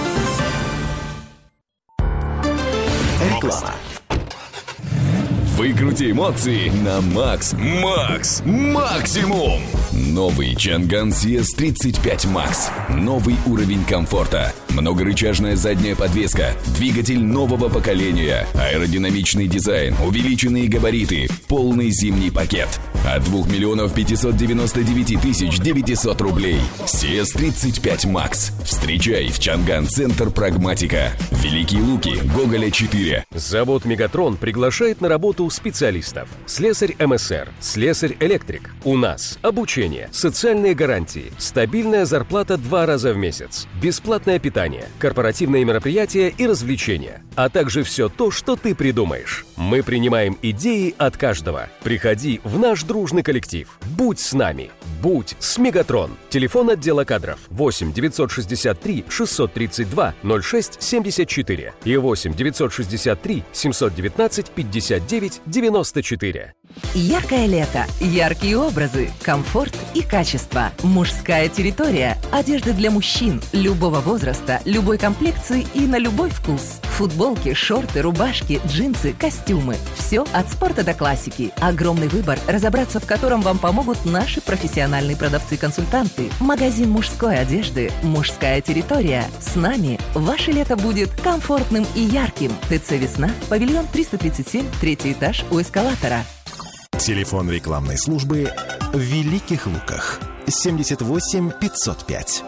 Реклама. Выкрути эмоции на Макс. Макс. Максимум. Новый Чанган си эс тридцать пять Макс. Новый уровень комфорта. Многорычажная задняя подвеска. Двигатель нового поколения. Аэродинамичный дизайн. Увеличенные габариты. Полный зимний пакет. От двух миллионов пятьсот девяносто девять тысяч девятьсот рублей. си эс тридцать пять Макс. Встречай в Чанган Центр Прагматика. Великие Луки. Гоголя четыре. Завод «Мегатрон» приглашает на работу специалистов. Слесарь эм эс эр, слесарь-электрик. У нас обучение, социальные гарантии, стабильная зарплата два раза в месяц, бесплатное питание, корпоративные мероприятия и развлечения, а также все то, что ты придумаешь. Мы принимаем идеи от каждого. Приходи в наш дружный коллектив. Будь с нами. Будь с «Мегатрон». Телефон отдела кадров восемь девятьсот шестьдесят три шестьсот тридцать два ноль шесть семьдесят четыре и восемь девятьсот шестьдесят три семьсот девятнадцать пятьдесят девять девяносто четыре. Яркое лето, яркие образы, комфорт и качество. Мужская территория. Одежда для мужчин любого возраста, любой комплекции и на любой вкус. Футболки, шорты, рубашки, джинсы, костюмы. Все от спорта до классики. Огромный выбор, разобраться в котором вам помогут наши профессиональные продавцы-консультанты. Магазин мужской одежды «Мужская территория». С нами ваше лето будет комфортным и ярким. ТЦ «Весна», павильон триста тридцать семь, третий этаж у эскалатора. Телефон рекламной службы в Великих Луках. семьдесят восемь пятьсот пять.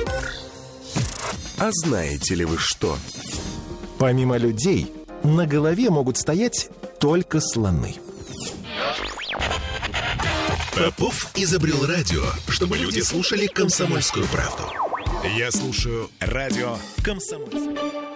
А знаете ли вы что? Помимо людей, на голове могут стоять только слоны. Попов изобрел радио, чтобы люди слушали «Комсомольскую правду». Я слушаю радио «Комсомольская».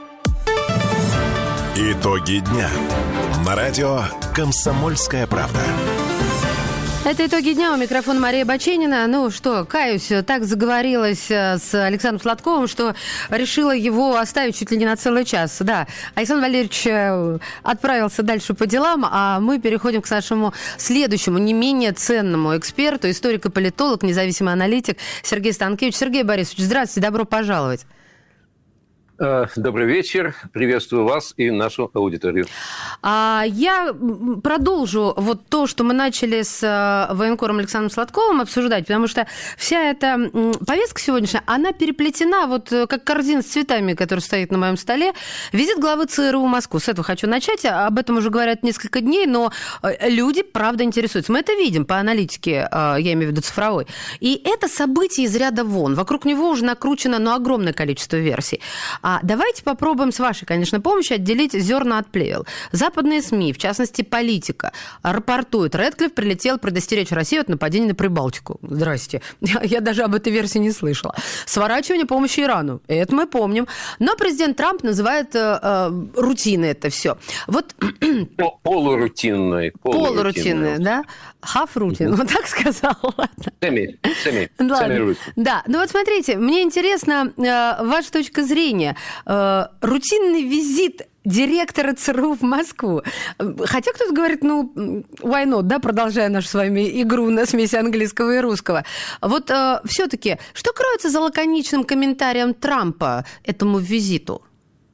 Итоги дня. На радио «Комсомольская правда». Это «Итоги дня». У микрофона Мария Баченина. Ну что, каюсь, так заговорилась с Александром Сладковым, что решила его оставить чуть ли не на целый час. Да, Александр Валерьевич отправился дальше по делам, а мы переходим к нашему следующему, не менее ценному эксперту, историк и политолог, независимый аналитик Сергей Станкевич. Сергей Борисович, здравствуйте, добро пожаловать. Добрый вечер. Приветствую вас и нашу аудиторию. А я продолжу вот то, что мы начали с военкором Александром Сладковым обсуждать, потому что вся эта повестка сегодняшняя, она переплетена вот как корзина с цветами, которая стоит на моем столе. Визит главы ЦРУ в Москву. С этого хочу начать. Об этом уже говорят несколько дней, но люди, правда, интересуются. Мы это видим по аналитике, я имею в виду цифровой. И это событие из ряда вон. Вокруг него уже накручено, ну, огромное количество версий. А давайте попробуем с вашей, конечно, помощью отделить зерна от плевел. Западные СМИ, в частности, Политика, рапортуют: Рэдклифф прилетел предостеречь Россию от нападения на Прибалтику. Здрасте. Я, я даже об этой версии не слышала. Сворачивание помощи Ирану. Это мы помним. Но президент Трамп называет э, э, рутиной это все. Вот... Полурутинной. Полурутинной, да? Half-routine, вот так сказал. Сами, сами, сами да, ну вот смотрите, мне интересна э, ваша точка зрения. Э, рутинный визит директора ЦРУ в Москву. Хотя кто-то говорит, ну, why not, да, продолжая нашу с вами игру на смеси английского и русского. Вот э, все-таки, что кроется за лаконичным комментарием Трампа этому визиту?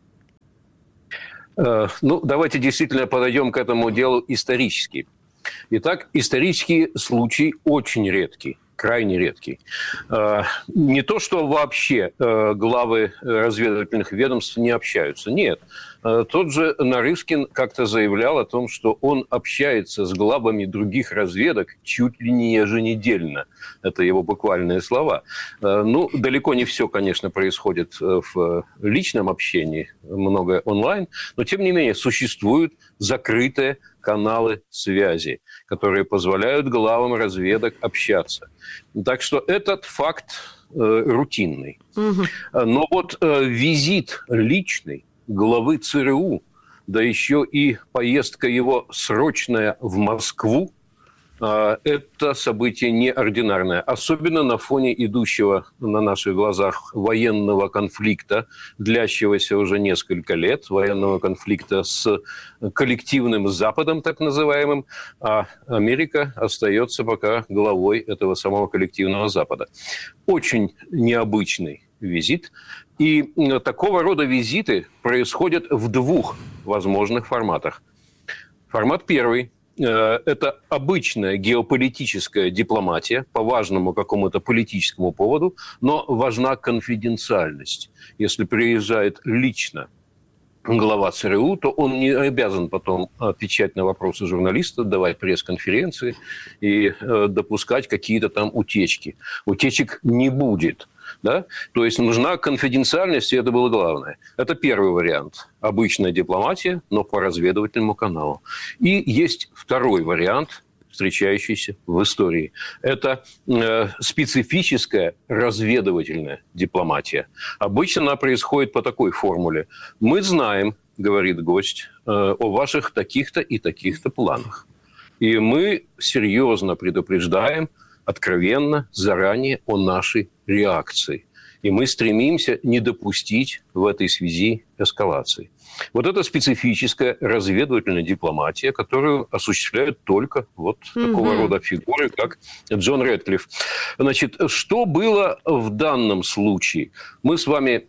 Э, ну, давайте действительно подойдем к этому делу исторически. Итак, исторический случай очень редкий, крайне редкий. Не то, что вообще главы разведывательных ведомств не общаются. Нет. Тот же Нарышкин как-то заявлял о том, что он общается с главами других разведок чуть ли не еженедельно. Это его буквальные слова. Ну, далеко не все, конечно, происходит в личном общении, многое онлайн, но, тем не менее, существуют закрытые каналы связи, которые позволяют главам разведок общаться. Так что этот факт э, рутинный. Угу. Но вот э, визит личный главы ЦРУ, да еще и поездка его срочная в Москву, э, это событие неординарное. Особенно на фоне идущего на наших глазах военного конфликта, длящегося уже несколько лет, военного конфликта с коллективным Западом, так называемым, а Америка остается пока главой этого самого коллективного Запада. Очень необычный визит. И такого рода визиты происходят в двух возможных форматах. Формат первый – это обычная геополитическая дипломатия по важному какому-то политическому поводу, но важна конфиденциальность. Если приезжает лично глава ЦРУ, то он не обязан потом отвечать на вопросы журналистов, давать пресс-конференции и допускать какие-то там утечки. Утечек не будет. Да? То есть нужна конфиденциальность, и это было главное. Это первый вариант. Обычная дипломатия, но по разведывательному каналу. И есть второй вариант, встречающийся в истории. Это э, специфическая разведывательная дипломатия. Обычно она происходит по такой формуле. Мы знаем, говорит гость, э, о ваших таких-то и таких-то планах. И мы серьезно предупреждаем, откровенно, заранее о нашей реакции. И мы стремимся не допустить в этой связи эскалации. Вот это специфическая разведывательная дипломатия, которую осуществляют только вот mm-hmm. такого рода фигуры, как Джон Рэдклифф. Значит, что было в данном случае? Мы с вами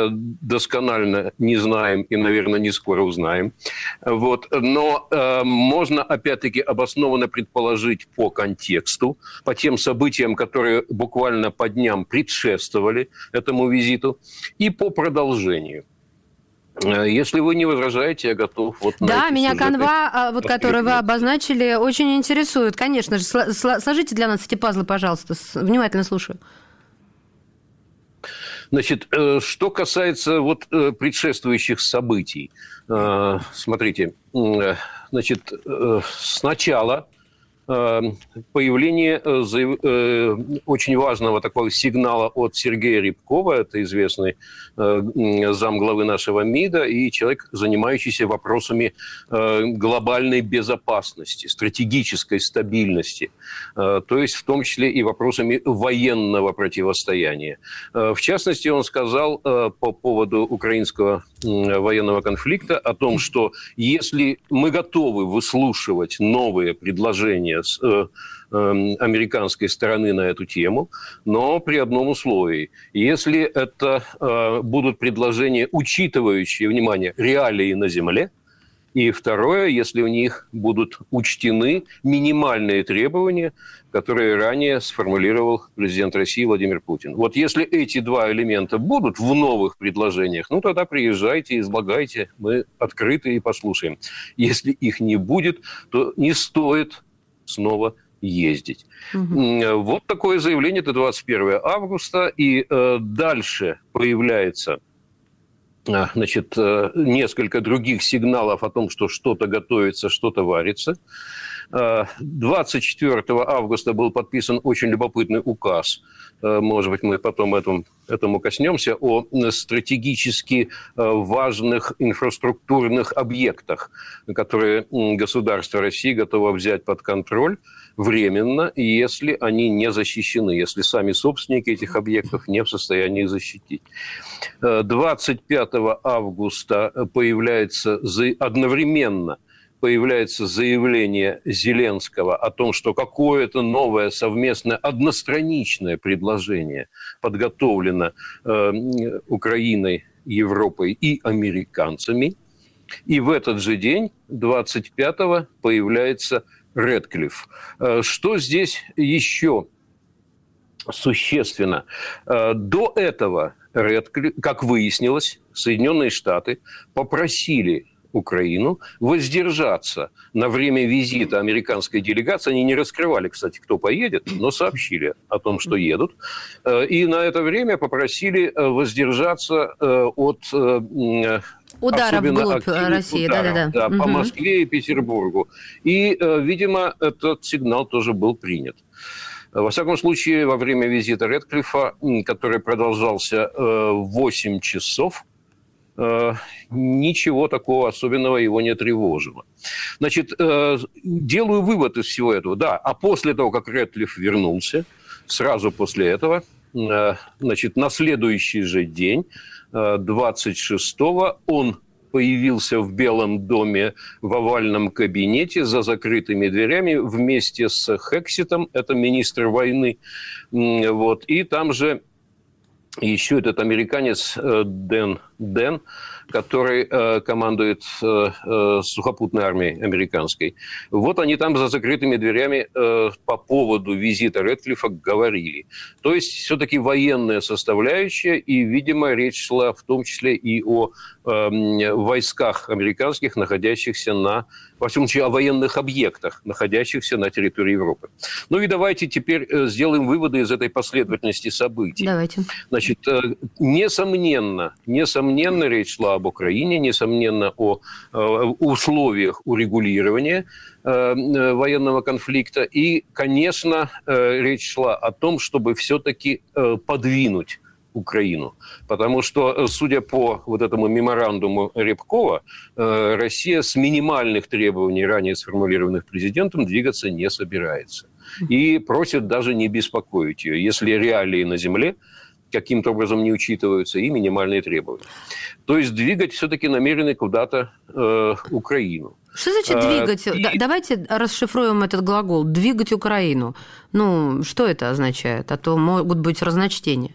досконально не знаем и, наверное, не скоро узнаем. Вот. Но э, можно, опять-таки, обоснованно предположить по контексту, по тем событиям, которые буквально по дням предшествовали этому визиту, и по продолжению. Если вы не возражаете, я готов. Вот да, меня канва, вот, которую вы обозначили, очень интересует. Конечно же, сложите для нас эти пазлы, пожалуйста. Внимательно слушаю. Значит, что касается вот предшествующих событий. Смотрите, значит, сначала появление очень важного такого сигнала от Сергея Рябкова, это известный замглавы нашего МИДа и человек, занимающийся вопросами глобальной безопасности, стратегической стабильности, то есть в том числе и вопросами военного противостояния. В частности, он сказал по поводу украинского военного конфликта о том, что если мы готовы выслушивать новые предложения предложения с э, э, американской стороны на эту тему, но при одном условии. Если это э, будут предложения, учитывающие, внимание, реалии на земле, и второе, если у них будут учтены минимальные требования, которые ранее сформулировал президент России Владимир Путин. Вот если эти два элемента будут в новых предложениях, ну тогда приезжайте, излагайте, мы открыты и послушаем. Если их не будет, то не стоит снова ездить. Угу. Вот такое заявление, это двадцать первого августа, и э, дальше появляется... Значит, несколько других сигналов о том, что что-то готовится, что-то варится. двадцать четвёртого августа был подписан очень любопытный указ, может быть, мы потом этому, этому коснемся, о стратегически важных инфраструктурных объектах, которые государство России готово взять под контроль временно, если они не защищены, если сами собственники этих объектов не в состоянии защитить. двадцать пятого августа появляется одновременно появляется заявление Зеленского о том, что какое-то новое совместное одностраничное предложение подготовлено э, Украиной, Европой и американцами. И в этот же день, двадцать пятого, появляется Рэдклифф. Что здесь еще существенно? До этого Рэдклифф, как выяснилось, Соединенные Штаты попросили Украину воздержаться на время визита американской делегации. Они не раскрывали, кстати, кто поедет, но сообщили о том, что едут. И на это время попросили воздержаться от... Ударов вглубь России, да-да-да. Да, угу. По Москве и Петербургу. И, видимо, этот сигнал тоже был принят. Во всяком случае, во время визита Рэдклиффа, который продолжался восемь часов, ничего такого особенного его не тревожило. Значит, делаю вывод из всего этого. Да, а после того, как Рэдклифф вернулся, сразу после этого, значит, на следующий же день, двадцать шестого, он появился в Белом доме в овальном кабинете за закрытыми дверями вместе с Хексетом, это министр войны. Вот, и там же еще этот американец Дэн Дэн, который э, командует э, э, сухопутной армией американской. Вот они там за закрытыми дверями э, по поводу визита Рэдклиффа говорили. То есть все-таки военная составляющая, и, видимо, речь шла в том числе и о э, войсках американских, находящихся на, во всяком случае, о военных объектах, находящихся на территории Европы. Ну и давайте теперь сделаем выводы из этой последовательности событий. Давайте. Значит, э, несомненно, несомненно, Несомненно, речь шла об Украине, несомненно, о э, условиях урегулирования э, военного конфликта. И, конечно, э, речь шла о том, чтобы все-таки э, подвинуть Украину. Потому что, судя по вот этому меморандуму Рябкова, э, Россия с минимальных требований, ранее сформулированных президентом, двигаться не собирается. И просит даже не беспокоить ее, если реалии на земле каким-то образом не учитываются и минимальные требования. То есть двигать все-таки намерены куда-то э, Украину. Что значит двигать? А, и... да, давайте расшифруем этот глагол. Двигать Украину. Ну, что это означает? А то могут быть разночтения.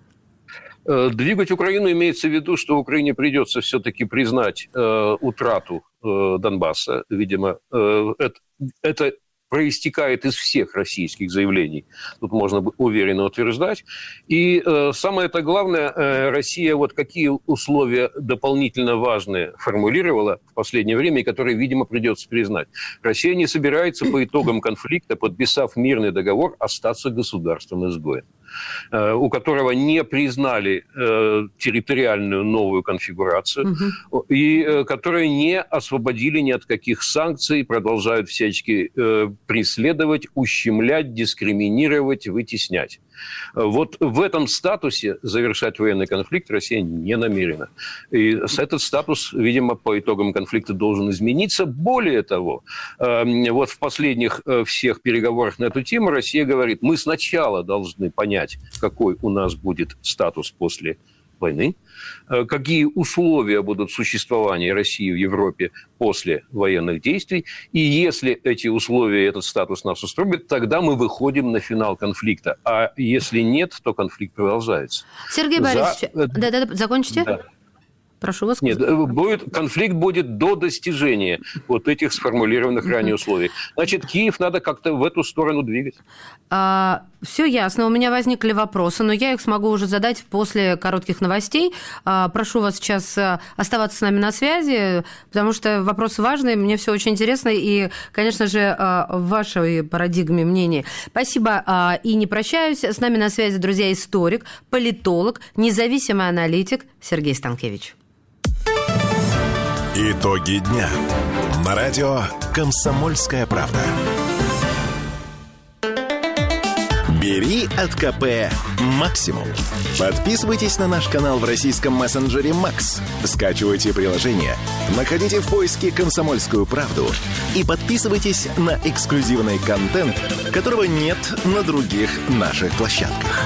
Двигать Украину имеется в виду, что Украине придется все-таки признать э, утрату э, Донбасса. Видимо, э, это, это проистекает из всех российских заявлений. Тут можно уверенно утверждать. И э, самое-то главное, э, Россия вот какие условия дополнительно важные формулировала в последнее время, и которые, видимо, придется признать. Россия не собирается по итогам конфликта, подписав мирный договор, остаться государством-изгоем, э, у которого не признали э, территориальную новую конфигурацию, угу. и э, которые не освободили ни от каких санкций, продолжают всячески э, преследовать, ущемлять, дискриминировать, вытеснять. Вот в этом статусе завершать военный конфликт Россия не намерена. И этот статус, видимо, по итогам конфликта должен измениться. Более того, вот в последних всех переговорах на эту тему Россия говорит, мы сначала должны понять, какой у нас будет статус после войны, какие условия будут существования России в Европе после военных действий. И если эти условия, этот статус нас устроит, тогда мы выходим на финал конфликта. А если нет, то конфликт продолжается. Сергей Борисович, За... да-да-да, закончите? Да. Прошу вас. Нет, будет, конфликт будет до достижения вот этих сформулированных ранее условий. Значит, Киев надо как-то в эту сторону двигать. А, все ясно. У меня возникли вопросы, но я их смогу уже задать после коротких новостей. А, прошу вас сейчас оставаться с нами на связи, потому что вопросы важные, мне все очень интересно, и, конечно же, в вашей парадигме мнений. Спасибо, и не прощаюсь. С нами на связи, друзья, историк, политолог, независимый аналитик Сергей Станкевич. Итоги дня. На радио «Комсомольская правда». Бери от ка пэ максимум. Подписывайтесь на наш канал в российском мессенджере Макс. Скачивайте приложение, находите в поиске «Комсомольскую правду» и подписывайтесь на эксклюзивный контент, которого нет на других наших площадках.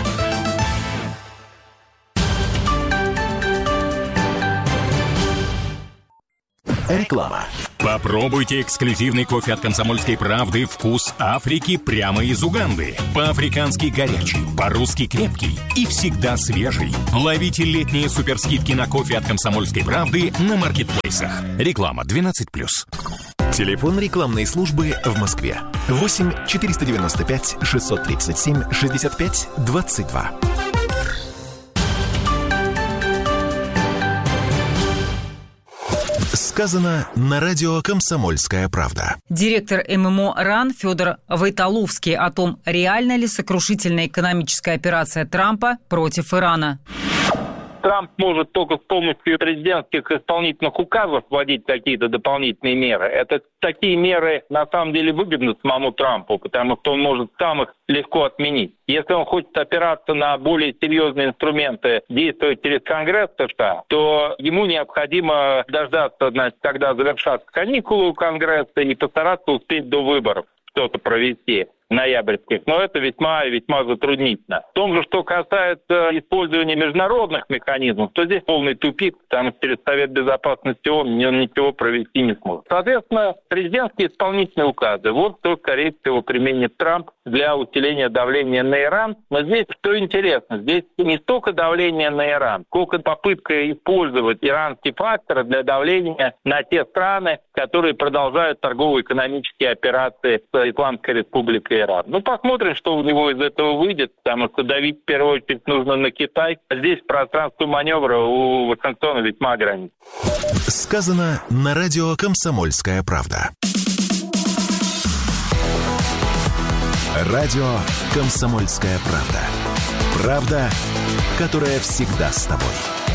Реклама. Попробуйте эксклюзивный кофе от «Комсомольской правды» «Вкус Африки» прямо из Уганды. По-африкански горячий, по-русски крепкий и всегда свежий. Ловите летние суперскидки на кофе от «Комсомольской правды» на маркетплейсах. Реклама двенадцать плюс. Телефон рекламной службы в Москве. восемь четыреста девяносто пять шестьсот тридцать семь шестьдесят пять двадцать два. Сказано на радио «Комсомольская правда». Директор эм эм о РАН Федор Войтоловский о том, реальна ли сокрушительная экономическая операция Трампа против Ирана. Трамп может только с помощью президентских исполнительных указов вводить какие-то дополнительные меры. Это такие меры на самом деле выгодны самому Трампу, потому что он может сам их легко отменить. Если он хочет опираться на более серьезные инструменты, действовать через Конгресс США, то ему необходимо дождаться, значит, когда завершатся каникулы у Конгресса, и постараться успеть до выборов что-то провести ноябрьских, но это весьма и весьма затруднительно. В том же, что касается использования международных механизмов, то здесь полный тупик, потому что через Совет Безопасности ООН он ничего провести не сможет. Соответственно, президентские исполнительные указы, вот что, скорее всего, применит Трамп для усиления давления на Иран. Но здесь, что интересно, здесь не столько давление на Иран, сколько попытка использовать иранские факторы для давления на те страны, которые продолжают торгово-экономические операции с Исламской Республикой Иран. Ну, посмотрим, что у него из этого выйдет, потому что давить в первую очередь нужно на Китай. Здесь пространство маневра у Вашингтона весьма ограничено. Сказано на радио «Комсомольская правда». Радио «Комсомольская правда». Правда, которая всегда с тобой.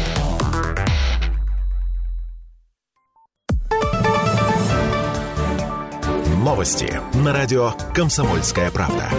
Новости на радио «Комсомольская правда».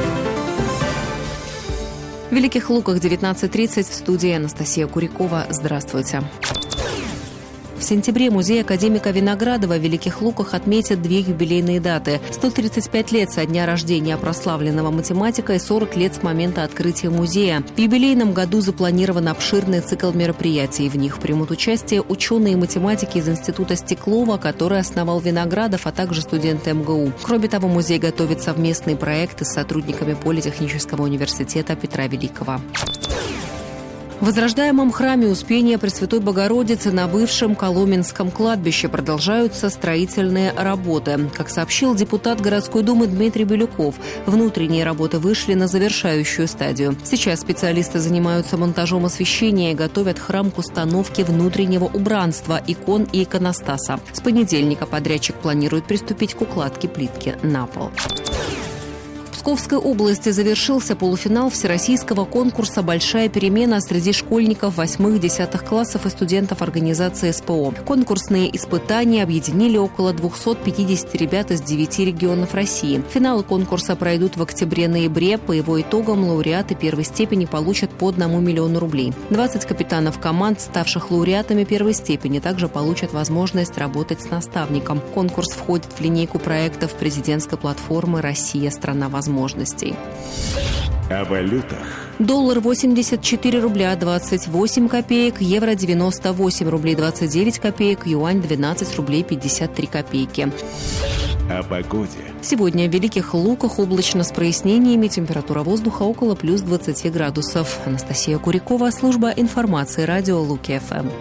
В Великих Луках девятнадцать тридцать, в студии Анастасия Курякова. Здравствуйте. В сентябре музей академика Виноградова в Великих Луках отметит две юбилейные даты. сто тридцать пять лет со дня рождения прославленного математика и сорок лет с момента открытия музея. В юбилейном году запланирован обширный цикл мероприятий. В них примут участие ученые и математики из Института Стеклова, который основал Виноградов, а также студенты эм гэ у. Кроме того, музей готовит совместные проекты с сотрудниками Политехнического университета Петра Великого. В возрождаемом храме Успения Пресвятой Богородицы на бывшем Коломенском кладбище продолжаются строительные работы. Как сообщил депутат городской думы Дмитрий Белюков, внутренние работы вышли на завершающую стадию. Сейчас специалисты занимаются монтажом освещения и готовят храм к установке внутреннего убранства, икон и иконостаса. С понедельника подрядчик планирует приступить к укладке плитки на пол. В Псковской области завершился полуфинал всероссийского конкурса «Большая перемена» среди школьников восьмых-десятых классов и студентов организации эс пэ о. Конкурсные испытания объединили около двухсот пятидесяти ребят из девяти регионов России. Финалы конкурса пройдут в октябре-ноябре. По его итогам лауреаты первой степени получат по одному миллиону рублей. двадцать капитанов команд, ставших лауреатами первой степени, также получат возможность работать с наставником. Конкурс входит в линейку проектов президентской платформы «Россия – страна возможностей». О валютах. Доллар восемьдесят четыре рубля двадцать восемь копеек, евро девяносто восемь рублей двадцать девять копеек, юань двенадцать рублей пятьдесят три копейки. О погоде. Сегодня в Великих Луках облачно с прояснениями, температура воздуха около плюс двадцати градусов. Анастасия Курикова, служба информации, радио Луки-ФМ.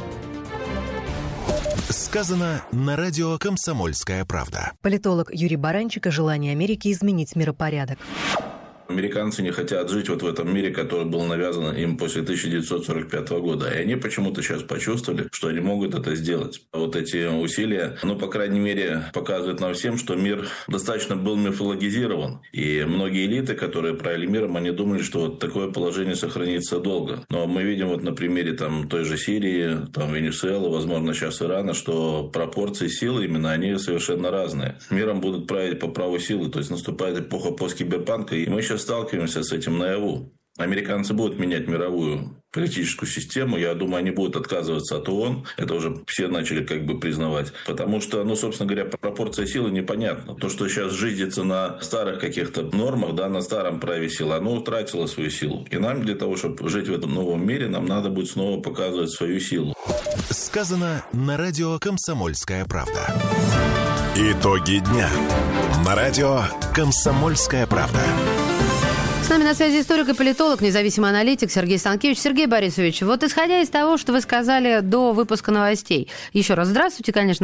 Сказано на радио «Комсомольская правда». Политолог Юрий Баранчик о желании Америки изменить миропорядок. Американцы не хотят жить вот в этом мире, который был навязан им после тысяча девятьсот сорок пятого года. И они почему-то сейчас почувствовали, что они могут это сделать. Вот эти усилия, ну, по крайней мере, показывают нам всем, что мир достаточно был мифологизирован. И многие элиты, которые правили миром, они думали, что вот такое положение сохранится долго. Но мы видим вот на примере там, той же Сирии, там, Венесуэлы, возможно, сейчас Ирана, что пропорции силы именно, они совершенно разные. Миром будут править по праву силы. То есть наступает эпоха посткиберпанка, и мы сейчас сталкиваемся с этим наяву. Американцы будут менять мировую политическую систему. Я думаю, они будут отказываться от ООН. Это уже все начали как бы признавать. Потому что, ну, собственно говоря, пропорция силы непонятна. То, что сейчас жизнится на старых каких-то нормах, да, на старом праве силы, оно утратило свою силу. И нам для того, чтобы жить в этом новом мире, нам надо будет снова показывать свою силу. Сказано на радио «Комсомольская правда». Итоги дня. На радио «Комсомольская правда». С нами на связи историк и политолог, независимый аналитик Сергей Станкевич. Сергей Борисович, вот исходя из того, что вы сказали до выпуска новостей, еще раз здравствуйте, конечно.